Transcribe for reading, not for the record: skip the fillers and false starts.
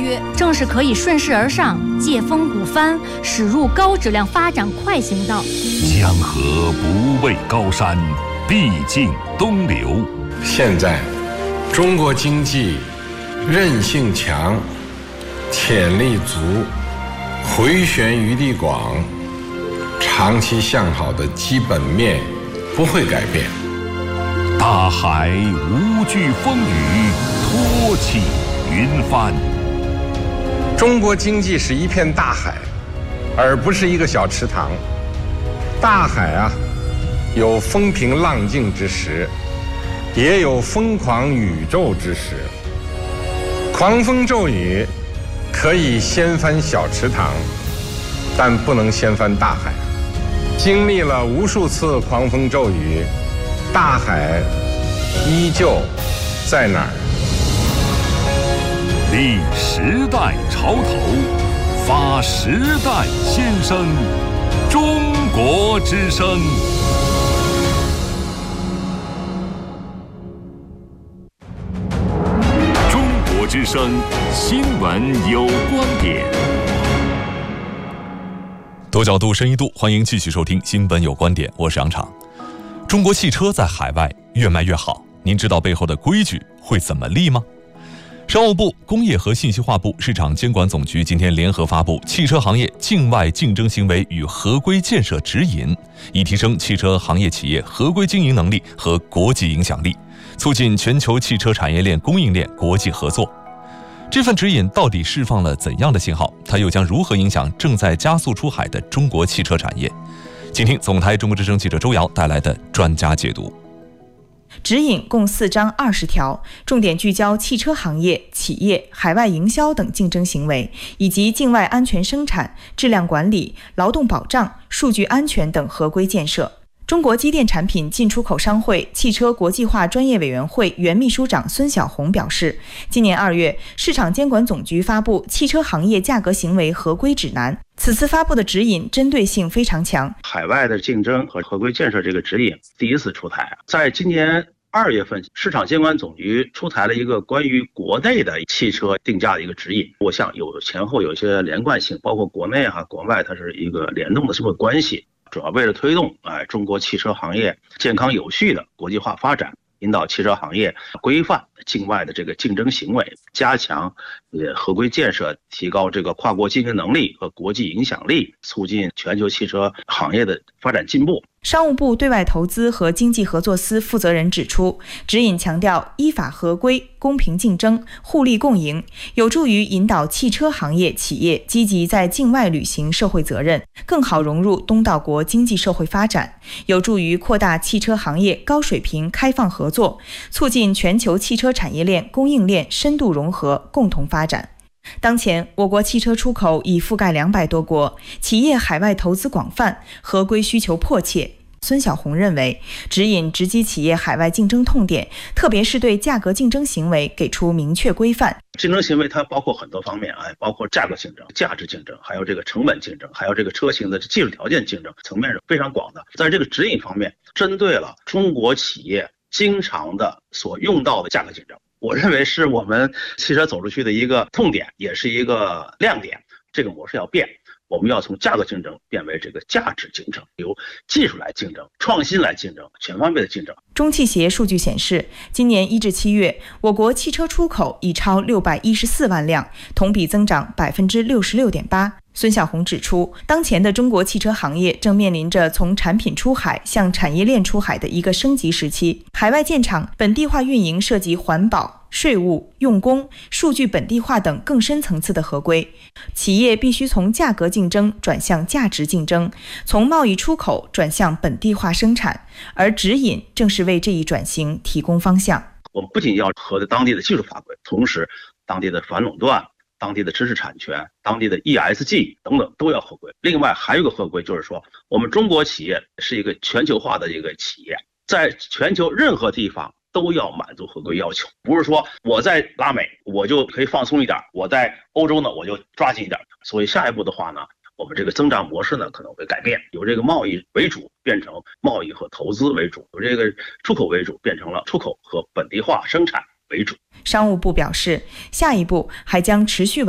约，正是可以顺势而上，借风鼓帆，驶入高质量发展快行道。 江河不畏高山，必经东流。 现在，中国经济韧性强，潜力足，回旋余地广，长期向好的基本面不会改变。 大海无惧风雨，托起云帆。 中国经济是一片大海，而不是一个小池塘。大海啊，有风平浪静之时，也有疯狂宇宙之时。狂风骤雨可以掀翻小池塘，但不能掀翻大海。经历了无数次狂风骤雨，大海依旧在哪儿？ 立时代潮头，发时代先声，中国之声。中国之声新闻有观点。 多角度、深一度，欢迎继续收听《新闻有观点》，我是杨昶。中国汽车在海外越卖越好，您知道背后的规矩会怎么立吗？商务部、工业和信息化部、市场监管总局今天联合发布《汽车行业境外竞争行为与合规建设指引》，以提升汽车行业企业合规经营能力和国际影响力，促进全球汽车产业链供应链国际合作。这份指引到底释放了怎样的信号？它又将如何影响正在加速出海的中国汽车产业？请听总台中国之声记者周瑶带来的专家解读。 指引共4章20条，重点聚焦汽车行业、企业、海外营销等竞争行为，以及境外安全生产、质量管理、劳动保障、数据安全等合规建设。中国机电产品进出口商会汽车国际化专业委员会原秘书长孙晓红表示，今年2月，市场监管总局发布《汽车行业价格行为合规指南》，此次发布的指引针对性非常强。 海外的竞争和合规建设这个指引第一次出台，在今年2月份，市场监管总局出台了一个关于国内的汽车定价的一个指引。我想前后有一些连贯性，包括国内国外，它是一个联动的这么关系。主要为了推动中国汽车行业健康有序的国际化发展，引导汽车行业规范境外的这个竞争行为，加强合规建设，提高这个跨国经营能力和国际影响力，促进全球汽车行业的发展进步。 商务部对外投资和经济合作司负责人指出，指引强调依法合规、公平竞争、互利共赢，有助于引导汽车行业企业积极在境外履行社会责任，更好融入东道国经济社会发展，有助于扩大汽车行业高水平开放合作，促进全球汽车产业链供应链深度融合，共同发展。当前，我国汽车出口已覆盖200多国，企业海外投资广泛，合规需求迫切。孙晓红认为，指引直击企业海外竞争痛点，特别是对价格竞争行为给出明确规范。 竞争行为它包括很多方面，包括价格竞争、价值竞争，还有这个成本竞争，还有这个车型的技术条件竞争，层面是非常广的。在这个指引方面，针对了中国企业经常的所用到的价格竞争，我认为是我们汽车走出去的一个痛点，也是一个亮点。这个模式要变，我们要从价格竞争变为这个价值竞争，由技术来竞争、创新来竞争、全方位的竞争。 中汽协数据显示，今年1至7月，我国汽车出口已超614万辆，同比增长66.8%。孙晓红指出，当前的中国汽车行业正面临着从产品出海向产业链出海的一个升级时期，海外建厂、本地化运营涉及环保、税务、用工、数据本地化等更深层次的合规，企业必须从价格竞争转向价值竞争，从贸易出口转向本地化生产，而指引正是为这一转型提供方向。 我们不仅要合当地的技术法规，同时当地的反垄断、当地的知识产权、当地的 ESG 等等都要合规。另外还有一个合规，就是说我们中国企业是一个全球化的一个企业，在全球任何地方都要满足合规要求，不是说我在拉美我就可以放松一点，我在欧洲呢我就抓紧一点。所以下一步的话呢，我们这个增长模式呢可能会改变，由这个贸易为主变成贸易和投资为主，由这个出口为主变成了出口和本地化生产为主。 商务部表示，下一步还将持续